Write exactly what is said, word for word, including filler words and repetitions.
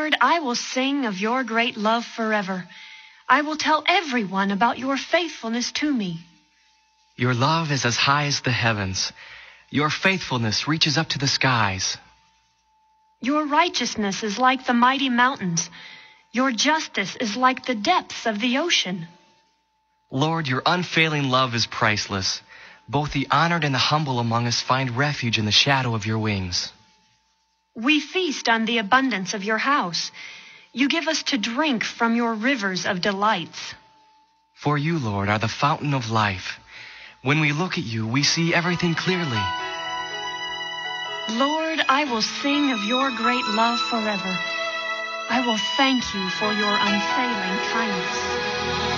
Lord, I will sing of your great love forever. I will tell everyone about your faithfulness to me. Your love is as high as the heavens. Your faithfulness reaches up to the skies. Your righteousness is like the mighty mountains. Your justice is like the depths of the ocean. Lord, your unfailing love is priceless. Both the honored and the humble among us find refuge in the shadow of your wings. We feast on the abundance of your house. You give us to drink from your rivers of delights. For you, Lord, are the fountain of life. When we look at you, we see everything clearly. Lord, I will sing of your great love forever. I will thank you for your unfailing kindness.